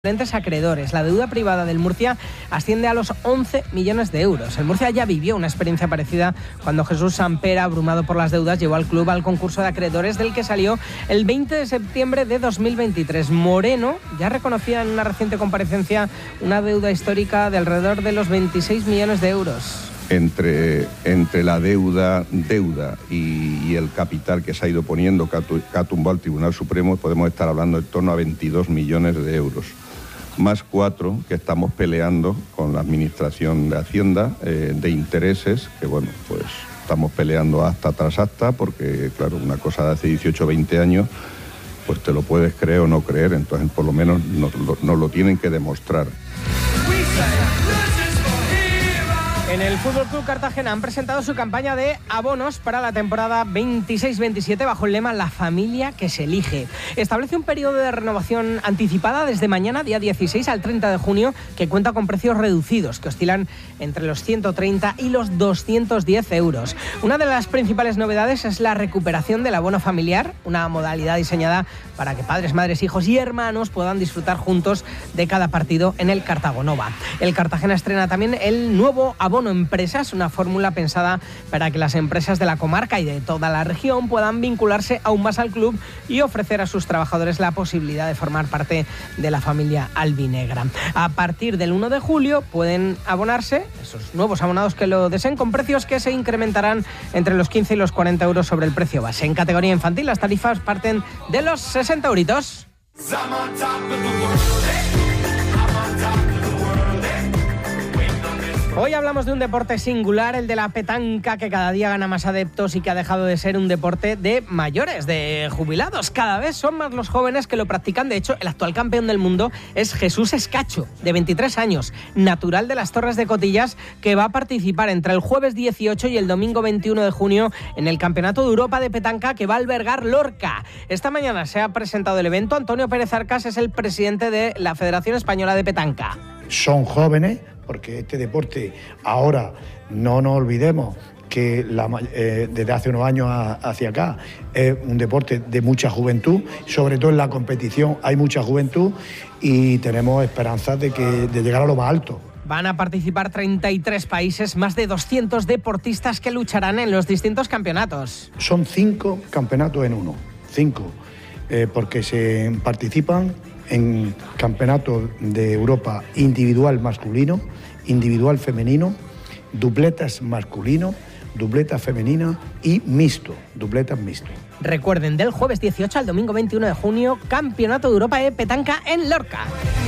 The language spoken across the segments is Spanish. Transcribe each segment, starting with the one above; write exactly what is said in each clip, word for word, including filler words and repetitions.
diferentes acreedores. La deuda privada del Murcia asciende a los once millones de euros. El Murcia ya vivió una experiencia parecida cuando Jesús Sampera, abrumado por las deudas, llevó al club al concurso de acreedores del que salió el veinte de septiembre de dos mil veintitrés. Moreno ya reconocía en una reciente comparecencia una deuda histórica de alrededor de los veintiséis millones de euros. Entre, entre la deuda, deuda y, y el capital que se ha ido poniendo, que ha tumbado al Tribunal Supremo, podemos estar hablando en torno a veintidós millones de euros. Más cuatro que estamos peleando con la Administración de Hacienda eh, de intereses, que bueno, pues estamos peleando acta tras acta, porque claro, una cosa de hace dieciocho o veinte años, pues te lo puedes creer o no creer, entonces por lo menos nos, nos lo tienen que demostrar. En el Fútbol Club Cartagena han presentado su campaña de abonos para la temporada veintiséis veintisiete bajo el lema La familia que se elige. Establece un periodo de renovación anticipada desde mañana, día dieciséis, al treinta de junio, que cuenta con precios reducidos, que oscilan entre los ciento treinta y los doscientos diez euros. Una de las principales novedades es la recuperación del abono familiar, una modalidad diseñada para que padres, madres, hijos y hermanos puedan disfrutar juntos de cada partido en el Cartagonova. El Cartagena estrena también el nuevo abono Empresas, una fórmula pensada para que las empresas de la comarca y de toda la región puedan vincularse aún más al club y ofrecer a sus trabajadores la posibilidad de formar parte de la familia albinegra. A partir del uno de julio pueden abonarse esos nuevos abonados que lo deseen con precios que se incrementarán entre los quince y los cuarenta euros sobre el precio base. En categoría infantil las tarifas parten de los sesenta euritos. Hoy hablamos de un deporte singular, el de la petanca, que cada día gana más adeptos y que ha dejado de ser un deporte de mayores, de jubilados. Cada vez son más los jóvenes que lo practican. De hecho, el actual campeón del mundo es Jesús Escacho, de veintitrés años, natural de las Torres de Cotillas, que va a participar entre el jueves dieciocho y el domingo veintiuno de junio en el Campeonato de Europa de Petanca que va a albergar Lorca. Esta mañana se ha presentado el evento. Antonio Pérez Arcas es el presidente de la Federación Española de Petanca. Son jóvenes, porque este deporte ahora, no nos olvidemos que la, eh, desde hace unos años a, hacia acá es un deporte de mucha juventud, sobre todo en la competición hay mucha juventud y tenemos esperanzas de, que, de llegar a lo más alto. Van a participar treinta y tres países, más de doscientos deportistas que lucharán en los distintos campeonatos. Son cinco campeonatos en uno, cinco, eh, porque se participan en campeonatos de Europa individual masculino, individual femenino, dupletas masculino, dupletas femenina y mixto, dupletas mixto. Recuerden, del jueves dieciocho al domingo veintiuno de junio, Campeonato de Europa de Petanca en Lorca.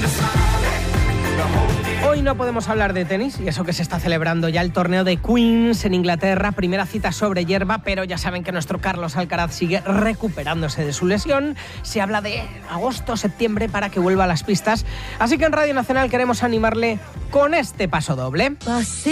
Hoy no podemos hablar de tenis, y eso que se está celebrando ya el torneo de Queens en Inglaterra, primera cita sobre hierba, pero ya saben que nuestro Carlos Alcaraz sigue recuperándose de su lesión. Se habla de agosto, septiembre para que vuelva a las pistas, así que en Radio Nacional queremos animarle con este paso doble.